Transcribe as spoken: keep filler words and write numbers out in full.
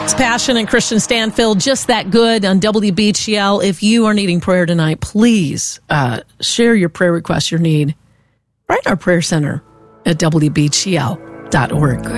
Passion and Christian Stanfield, just that good on W B G L. If you are needing prayer tonight, please uh, share your prayer request, your need, right in our prayer center at W B G L dot org.